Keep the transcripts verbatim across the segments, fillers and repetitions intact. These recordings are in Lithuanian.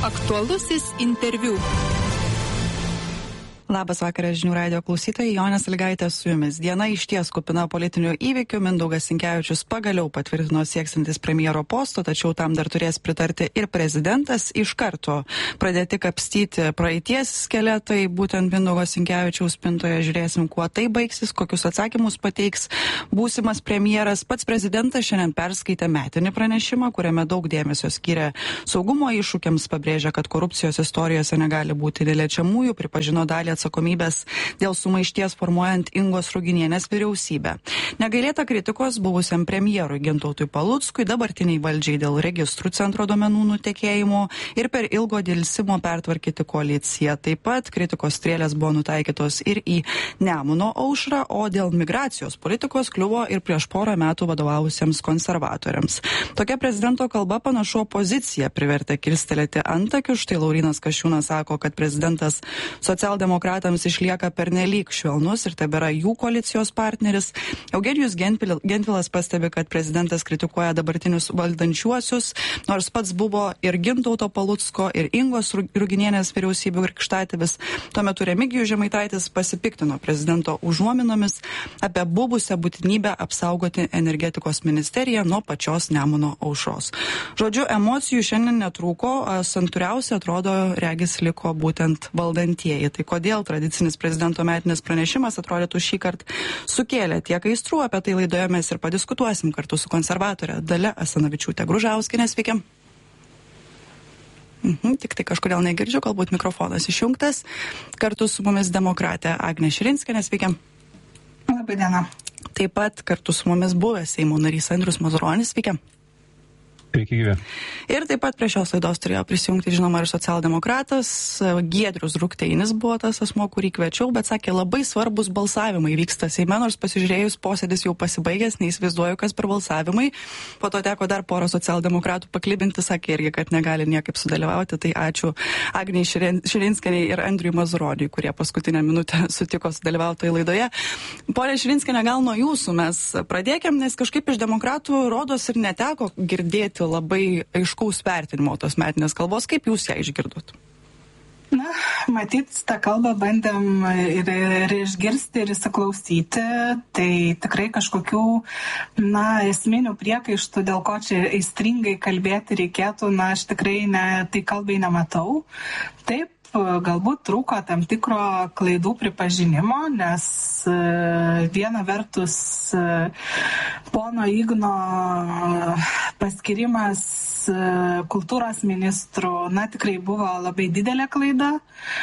Aktualusis interviu. Labas vakaras žinių radijo klausytojai, Jonė Sąlygaitė su jumis. Diena išties kupina politinių įvykių. Mindaugas Sinkevičius pagaliau patvirtino sieksantis premjero posto, tačiau tam dar turės pritarti ir prezidentas. Iš karto pradėti kapstyti praeities skeletai, būtent Mindaugo Sinkevičiaus spintoje. Žiūrėsim, kuo tai baigsis, kokius atsakymus pateiks būsimas premjeras. Pats prezidentas šiandien perskaitė metinį pranešimą, kuriame daug dėmesio skiria saugumo iššūkiams, pabrėžia, kad korupcijos istorijose negali būti neliečiamųjų, pripažino dalį atsakomybės dėl sumaišties formuojant Ingos Ruginienės vyriausybę. Negailėta kritikos buvusiam premjerui Gintautui Paluckui, dabartiniai valdžiai dėl registrų centro duomenų nutekėjimo ir per ilgo dėlsimo pertvarkyti koaliciją. Taip pat kritikos strėlės buvo nutaikytos ir į Nemuno aušrą, o dėl migracijos politikos kliuvo ir prieš porą metų vadovavusiems konservatoriams. Tokia prezidento kalba panašu opoziciją privertė kilstelėti antakius. Štai Laurynas Kasčiūnas sako, kad prezidentas socialdemokratų išlieka pernelyg švelnus ir tebėra jų koalicijos partneris. Eugenijus Gentvilas pastebi, kad prezidentas kritikuoja dabartinius valdančiuosius, nors pats buvo ir Gintauto Palucko, ir Ingos Ruginienės vyriausybių krikštatėvis. Tuo metu Remigijus Žemaitaitis pasipiktino prezidento užuominomis apie buvusią būtinybę apsaugoti energetikos ministeriją nuo pačios Nemuno aušros. Žodžiu, emocijų šiandien netrūko, santūriausia atrodo regis liko būtent valdantieji. Tai kodėl tradicinis prezidento metinis pranešimas atrodytų šį kartą sukėlė tiek aistrų, apie tai laidoje mes ir padiskutuosim kartu su konservatorė Dalia Asanavičiūtė Gružauskienė. Sveiki. Mhm, tik tai kažkodėl negirdžiu, galbūt mikrofonas išjungtas. Kartu su mumis demokratė Agnė Širinskienė. Sveiki. Labai diena. Taip pat kartu su mumis buvęs Seimo narys Andrius Mazuronis. Sveiki. Sveiki, gyvi. Ir taip pat prie šios laidos turėjo prisijungti, žinoma, ir socialdemokratas Giedrius Drukteinis buvo tas asmo, kurį kviečiau, bet sakė, labai svarbus balsavimai vyksta Seime, nors pasižiūrėjus posėdis jau pasibaigęs, neįsivaizduoju, kas per balsavimai. Po to teko dar porą socialdemokratų paklibinti, sakė irgi, kad negali niekaip sudalyvauti. Tai ačiū Agniai Širinskienei ir Andriui Mazuroniui, kurie paskutinę minutę sutiko sudalyvauti toje laidoje. Pone Širinskienė, gal nuo jūsų mes pradėkime, nes kažkaip iš demokratų rodos ir neteko girdėti labai aiškaus vertinimo tos metinės kalbos. Kaip jūs ją išgirdot? Na, matyt, tą kalbą bandėm ir, ir išgirsti, ir įsiklausyti. Tai tikrai kažkokių, na, esminių priekaištų, dėl ko čia aistringai kalbėti reikėtų, na, aš tikrai ne, tai kalbai nematau. Taip, galbūt trūko tam tikro klaidų pripažinimo, nes viena vertus pono Igno paskirimas kultūros ministrų, na, tikrai buvo labai didelė klaida.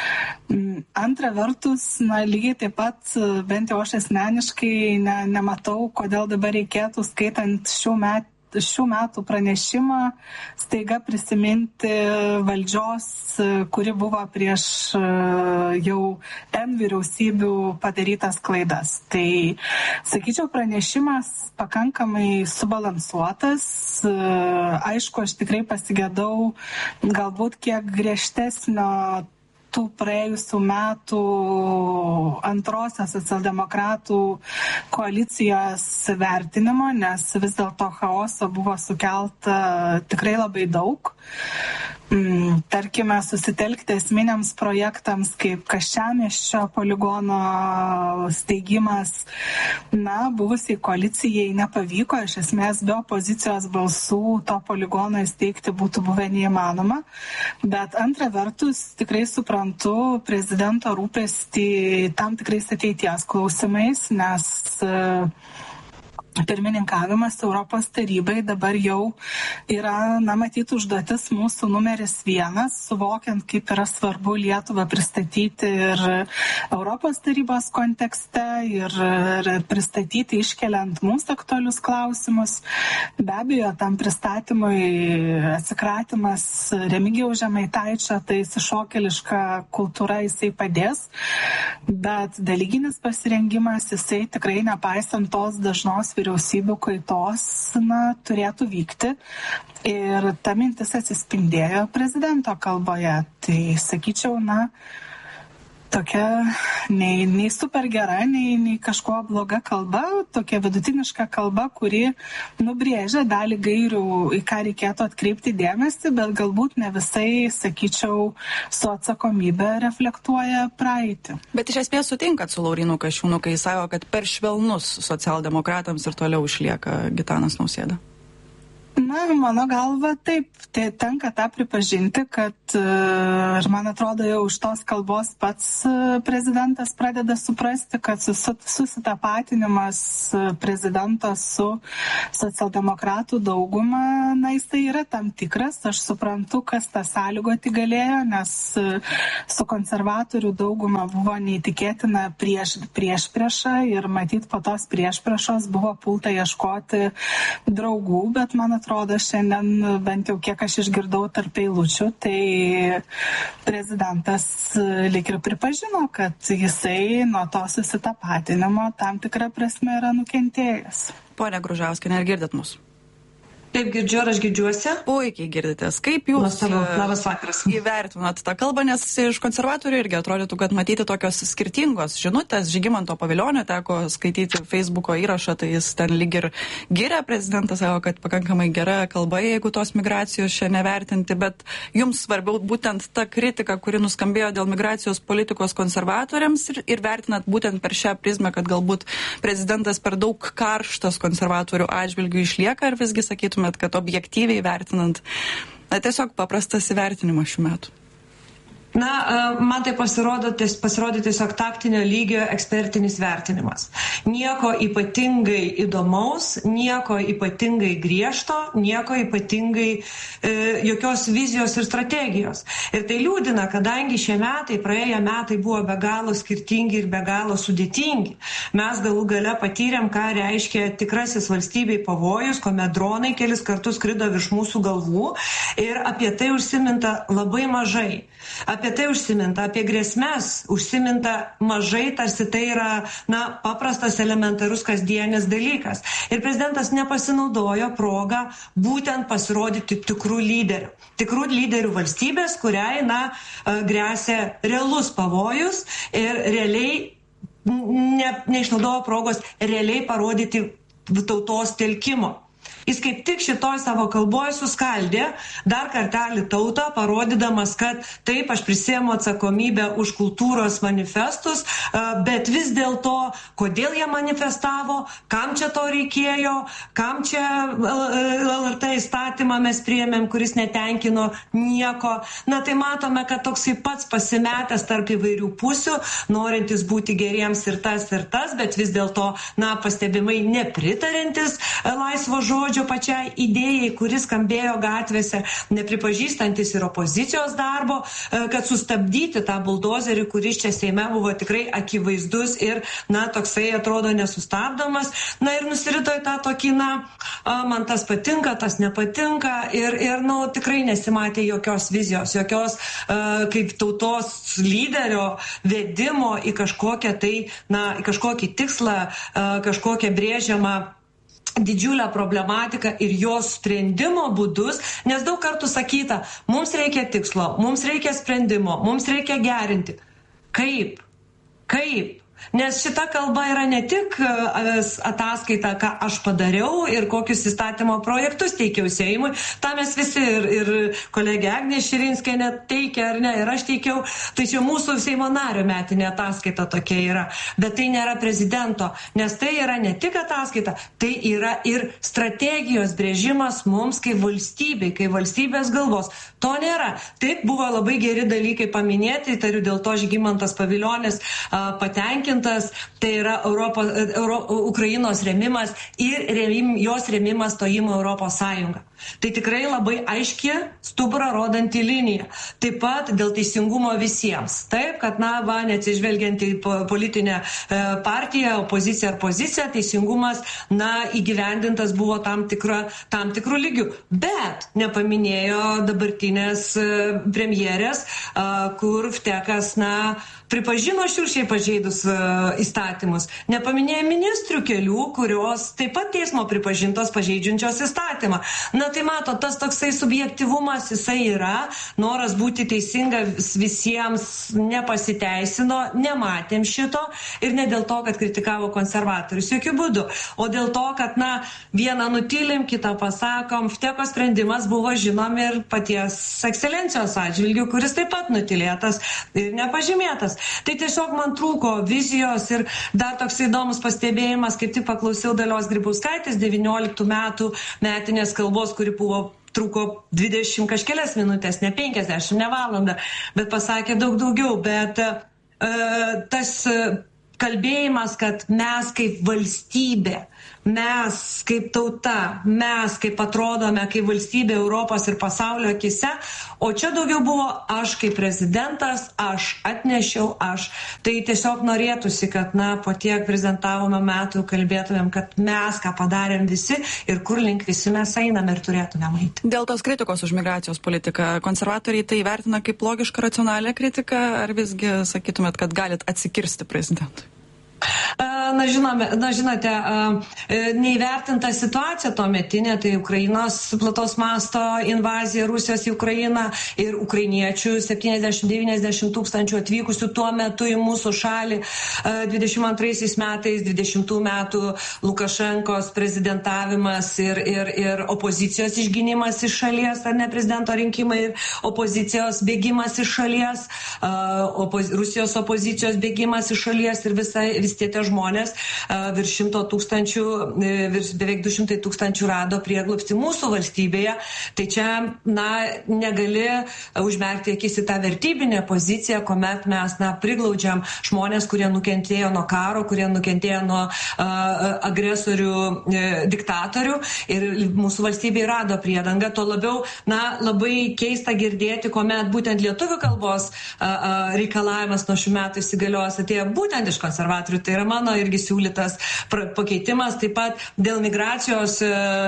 Antra vertus, na, lygiai taip pat, bent jau aš asmeniškai ne, nematau, kodėl dabar reikėtų, skaitant šių metų šių metų pranešimą, staiga prisiminti valdžios, kuri buvo prieš jau N vyriausybių padarytas klaidas. Tai, sakyčiau, pranešimas pakankamai subalansuotas. Aišku, aš tikrai pasigedau galbūt kiek griežtesnio tų praėjusių metų antrosios socialdemokratų koalicijos vertinimo, nes vis dėlto chaoso buvo sukelta tikrai labai daug. Tarkime, susitelkti esminiams projektams kaip Kaščiamiesčio poligono steigimas, na, buvusiai koalicijai nepavyko, iš esmės be opozicijos balsų to poligono įsteigti būtų buvę neįmanoma, bet antra vertus tikrai suprantu prezidento rūpestį tam tikrais ateities klausimais, nes pirmininkavimas Europos tarybai dabar jau yra, na, matyti užduotis mūsų numeris vienas, suvokiant, kaip yra svarbu Lietuvą pristatyti ir Europos tarybos kontekste ir, ir pristatyti iškeliant mums aktualius klausimus. Be abejo, tam pristatymui atsikratymas Remigijaus Žemaitaičio, tai iššokėliška kultūra jisai padės, bet dalykinis pasirengimas jisai tikrai nepaisant tos dažnos vyriausybių kaitos, na, turėtų vykti. Ir ta mintis. mintis, atsispindėjo prezidento kalboje. Tai sakyčiau, na, tokia nei, nei super gera, nei, nei kažkuo bloga kalba, tokia vidutiniška kalba, kuri nubrėžia dalį gairių, į ką reikėtų atkreipti dėmesį, bet galbūt ne visai, sakyčiau, su atsakomybė reflektuoja praeitį. Bet iš esmės sutinkat su Laurynu Kasčiūnu, kai jis sako, kad per švelnus socialdemokratams ir toliau išlieka Gitanas Nausėda? Na, mano galva, taip, tai tenka tą pripažinti, kad ir man atrodo jau už tos kalbos pats prezidentas pradeda suprasti, kad susitapatinimas prezidento su socialdemokratų dauguma, na, jisai yra tam tikras, aš suprantu, kas tą sąlygoti galėjo, nes su konservatorių dauguma buvo neįtikėtina prieš, prieš priešą ir matyt po tos prieš priešos buvo pulta ieškoti draugų, bet man atrodo, atrodo šiandien, bent jau kiek aš išgirdau tarp eilučių, tai prezidentas lyg ir pripažino, kad jisai nuo to susitapatinimo tam tikrą prasme yra nukentėjęs. Pone Gružauskiene, ar girdit mus? Taip, girdžiu, ar aš girdžiuosi? Puikiai girditės. Kaip jūs Labas vakaras. įvertinat tą kalbą, nes iš konservatorių irgi atrodytų, kad matyti tokios skirtingos žinutės. Žygimanto Pavilionio teko skaityti Facebooko įrašą, tai jis ten lyg ir giria, prezidentas sako, kad pakankamai gera kalba, jeigu tos migracijos čia nevertinti, bet jums svarbiau būtent ta kritika, kuri nuskambėjo dėl migracijos politikos konservatoriams ir, ir vertinat būtent per šią prizmę, kad galbūt prezidentas per daug karštas konservatorių atžvilgių išlieka, ar visgi sakytų, kad objektyviai vertinant, na, tiesiog paprastas įvertinimas šių metų? Na, man tai pasirodo, pasirodė tiesiog taktinio lygio ekspertinis vertinimas. Nieko ypatingai įdomaus, nieko ypatingai griežto, nieko ypatingai e, jokios vizijos ir strategijos. Ir tai liūdina, kadangi šie metai, praėję metai buvo be galo skirtingi ir be galo sudėtingi. Mes galų gale patyrėm, ką reiškia tikrasis valstybei pavojus, kuomet dronai kelis kartus skrido virš mūsų galvų ir apie tai užsiminta labai mažai. Apie tai užsiminta, apie grėsmes užsiminta mažai, tarsi tai yra, na, paprastas elementarus kasdienis dalykas. Ir prezidentas nepasinaudojo progą būtent pasirodyti tikrų lyderių. Tikrų lyderių valstybės, kuriai, na, gresia realus pavojus ir realiai ne, neišnaudojo progos realiai parodyti tautos telkimo. Jis kaip tik šitoj savo kalboje suskaldė dar kartelį tautą, parodydamas, kad taip, aš prisiemu atsakomybę už kultūros manifestus, bet vis dėlto, kodėl jie manifestavo, kam čia to reikėjo, kam čia L R T įstatymą mes priėmėm, kuris netenkino nieko. Na tai matome, kad toksai pats pasimetęs tarp įvairių pusių, norintis būti geriems ir tas ir tas, bet vis dėlto, na, pastebimai nepritarintis laisvo žodžio pačiai idėjai, kuris skambėjo gatvėse, nepripažįstantis ir opozicijos darbo, kad sustabdyti tą buldozerį, kuris čia Seime buvo tikrai akivaizdus ir, na, toksai atrodo nesustabdomas. Na ir nusirito į tą tokį, na, man tas patinka, tas nepatinka ir, ir nu, tikrai nesimatė jokios vizijos, jokios uh, kaip tautos lyderio vedimo į kažkokią tai, na, į kažkokį tikslą, uh, kažkokią brėžiamą didžiulę problematiką ir jos sprendimo būdus, nes daug kartų sakyta, mums reikia tikslo, mums reikia sprendimo, mums reikia gerinti. Kaip? Kaip? Nes šita kalba yra ne tik ataskaita, ką aš padariau ir kokius įstatymo projektus teikiau Seimui, tą mes visi ir, ir kolegė Agnė Širinskienė teikia ar ne, ir aš teikiau, tai čia mūsų Seimo nario metinė ataskaita tokia yra, bet tai nėra prezidento, nes tai yra ne tik ataskaita, tai yra ir strategijos brėžimas mums kaip valstybei, kaip valstybės galvos. To nėra. Taip buvo labai geri dalykai paminėti, tariu dėl to Žygimantas Pavilionis a, patenkintas, tai yra Europos, Euro, Ukrainos remimas ir remim, jos remimas stojimo Europos Sąjungą. Tai tikrai labai aiški stuburą rodanti linija. Taip pat dėl teisingumo visiems. Taip, kad, na, va, neatsižvelgiant į politinę e, partiją, opoziciją ar poziciją, teisingumas, na, įgyvendintas buvo tam, tikra, tam tikrų lygių. Bet nepaminėjo dabartinės e, premjerės, e, kur Vtekas, na, pripažino šiurkščiai pažeidus uh, įstatymus. Nepaminėjo ministrių kelių, kurios taip pat teismo pripažintos pažeidžiančios įstatymą. Na Na tai mato, tas toksai subjektivumas jisai yra, noras būti teisingas visiems nepasiteisino, nematėm šito ir ne dėl to, kad kritikavo konservatorius, jokių būdų, o dėl to, kad, na, vieną nutylim, kitą pasakom, Vteko sprendimas buvo žinom ir paties ekscelencijos atžvilgių, kuris taip pat nutylėtas ir nepažymėtas. Tai tiesiog man trūko vizijos ir dar toks įdomus pastebėjimas, kaip tik paklausiau Dalios Grybauskaitės devynioliktų metų metinės kalbos, kuri buvo truko dvidešimt kažkelias minutės, ne penkiasdešimt, ne valandą, bet pasakė daug daugiau. Bet uh, tas uh, kalbėjimas, kad mes kaip valstybė, mes kaip tauta, mes kaip atrodome kaip valstybė Europos ir pasaulio akise, o čia daugiau buvo aš kaip prezidentas, aš atnešiau, aš. Tai tiesiog norėtųsi, kad, na, po tiek prezentavome metų kalbėtumėm, kad mes ką padarėm visi ir kur link visi mes einam ir turėtumėm eiti. Dėl tos kritikos už migracijos politiką konservatoriai tai vertina kaip logišką, racionalią kritiką, ar visgi sakytumėt, kad galit atsikirsti prezidentui? Na, žinome, na, žinote, neįvertinta situacija tuo metinė, tai Ukrainos plataus masto invazija Rusijos į Ukrainą ir ukrainiečių septyniasdešimt devyniasdešimt tūkstančių atvykusių tuo metu į mūsų šalį dvidešimt antraisiais metais, dvidešimtų metų Lukašenkos prezidentavimas ir, ir, ir opozicijos išgynimas iš šalies, ar ne prezidento rinkimai ir opozicijos bėgimas iš šalies, opoz, Rusijos opozicijos bėgimas iš šalies ir visai vis tie tie žmonės virš šimto tūkstančių, virš beveik du šimtai tūkstančių rado prieglobstį mūsų valstybėje. Tai čia, na, negali užmerkti akis į tą vertybinę poziciją, kuomet mes, na, priglaudžiam žmonės, kurie nukentėjo nuo karo, kurie nukentėjo nuo uh, agresorių, uh, diktatorių ir mūsų valstybė rado priedangą. Tuo labiau, na, labai keista girdėti, kuomet būtent lietuvių kalbos uh, uh, reikalavimas nuo šių metų įsigalios atėjo būtent iš konservatorių. Tai yra mano irgi siūlytas pakeitimas, taip pat dėl migracijos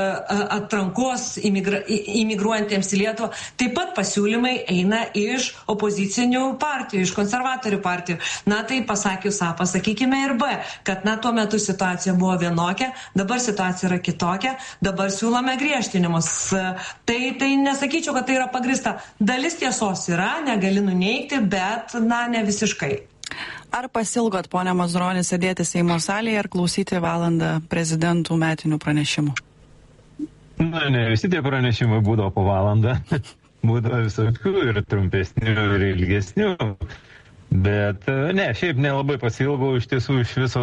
atrankos imigra, imigruojantiems į Lietuvą. Taip pat pasiūlymai eina iš opozicinių partijų, iš konservatorių partijų. Na tai pasakius A, pasakykime ir B, kad, na, tuo metu situacija buvo vienokia, dabar situacija yra kitokia, dabar siūlome griežtinimus. Tai, tai nesakyčiau, kad tai yra pagrįsta. Dalis tiesos yra, negali nuneigti, bet, na, ne visiškai. Ar pasilgot, ponia Mazuroni, sėdėti Seimo salėje ir klausyti valandą prezidentų metinių pranešimų? Na, ne, visi tie pranešimai būdavo po valandą. Būdavo visokių ir trumpesnių, ir ilgesnių. Bet, ne, šiaip nelabai pasilgau iš tiesų iš viso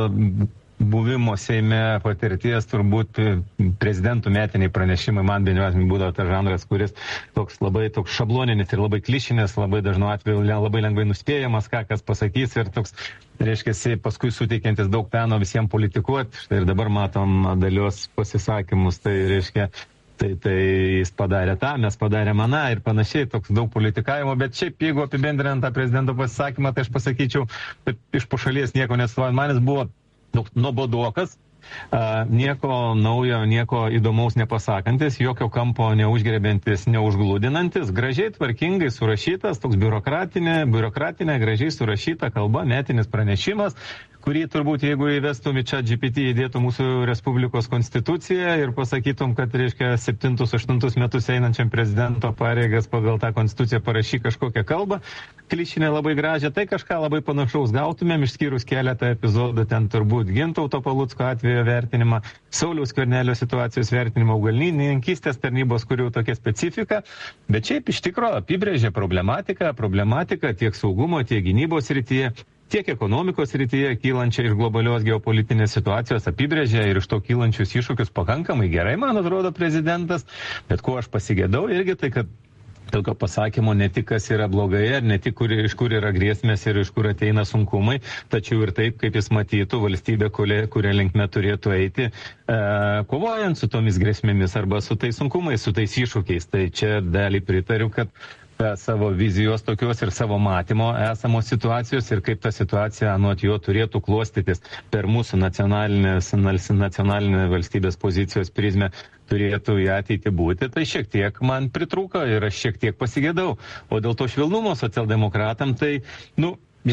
buvimo Seime patirties, turbūt prezidentų metiniai pranešimai man bent jau būdavo tas žanras, kuris toks labai toks šabloninis ir labai klišinis, labai dažnu atveju labai lengvai nuspėjamas, ką kas pasakys ir toks, reiškia, paskui suteikiantis daug peno visiems politikuoti. Štai ir dabar matom Dalios pasisakymus, tai reiškia, tai, tai jis padarė tą, mes padarėm aną ir panašiai, toks daug politikavimo, bet šiaip jeigu apibendrinant tą prezidento pasisakymą, tai aš pasakyčiau, kad iš po šalies nieko nesuojant, man jis buvo nuobodokas, nieko naujo, nieko įdomaus nepasakantis, jokio kampo neužgrebiantis, neužglūdinantis, gražiai, tvarkingai surašytas, toks biurokratinė, biurokratinė, gražiai surašyta kalba, metinis pranešimas, kurį turbūt, jeigu įvestum į ChatGPT, įdėtų mūsų Respublikos konstituciją ir pasakytum, kad, reiškia, septintus, aštuntus metus einančiam prezidento pareigas pagal tą konstituciją parašy kažkokią kalbą, klišinę labai gražią, tai kažką labai panašaus gautumėm, išskyrus keletą epizodų, ten turbūt Gintauto Palucko atvejo vertinimą, Sauliaus Skvernelio situacijos vertinimą, augalininkystės tarnybos, kurių tokia specifika, bet šiaip iš tikro apibrėžė problematiką, problematiką tiek saugumo, tiek gynybos rytyje, tiek ekonomikos rytyje kylančią iš globalios geopolitinės situacijos apibrėžė ir iš to kylančius iššūkius pakankamai gerai, man atrodo, prezidentas, bet ko aš pasigėdau irgi tai, kad tokio pasakymo ne tik kas yra blogai, ar ne tik kur, iš kur yra grėsmės ir iš kur ateina sunkumai, tačiau ir taip, kaip jis matytų valstybė, kuria, kuria linkme turėtų eiti, e, kovojant su tomis grėsmėmis arba su tais sunkumais, su tais iššūkiais. Tai čia dalį pritariu, kad savo vizijos tokios ir savo matymo esamos situacijos ir kaip ta situacija anot jo turėtų klostytis per mūsų nacionalinės, nacionalinę valstybės pozicijos prizmę turėtų į ateitį būti, tai šiek tiek man pritrūko ir aš šiek tiek pasigėdau. O dėl to švelnumo socialdemokratam, tai, nu, žinot,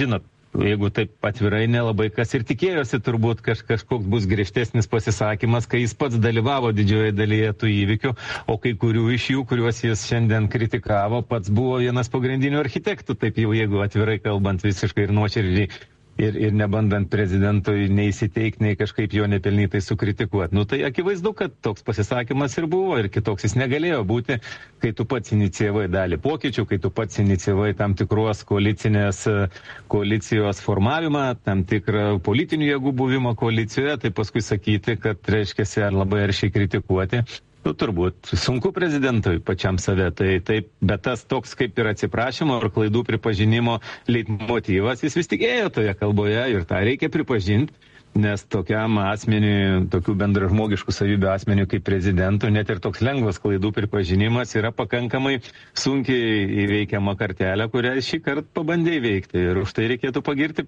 jeigu taip atvirai, nelabai kas ir tikėjosi, turbūt kaž, kažkoks bus griežtesnis pasisakymas, kai jis pats dalyvavo didžioje dalyje tų įvykių, o kai kurių iš jų, kuriuos jis šiandien kritikavo, pats buvo vienas pagrindinių architektų, taip jau jeigu atvirai kalbant visiškai ir nuoširdžiai. Ir, ir nebandant prezidentui neįsiteikti, nei kažkaip jo nepelnytai sukritikuoti. Nu tai akivaizdu, kad toks pasisakymas ir buvo ir kitoks jis negalėjo būti, kai tu pats inicijavai dalį pokyčių, kai tu pats inicijavai tam tikros koalicinės koalicijos formavimą, tam tikrą politinių jėgų buvimą koalicijoje, tai paskui sakyti, kad reiškia ar labai aršiai kritikuoti. Nu, turbūt sunku prezidentui pačiam save, tai taip, bet tas toks kaip ir atsiprašymo ar klaidų pripažinimo leitmotyvas, jis vis tik ėjo toje kalboje ir tą reikia pripažinti, nes tokiam asmeniui, tokių bendražmogiškų savybių asmeniui kaip prezidentų, net ir toks lengvas klaidų pripažinimas yra pakankamai sunkiai įveikiama kartelė, kurią šį kartą pabandė įveikti ir už tai reikėtų pagirti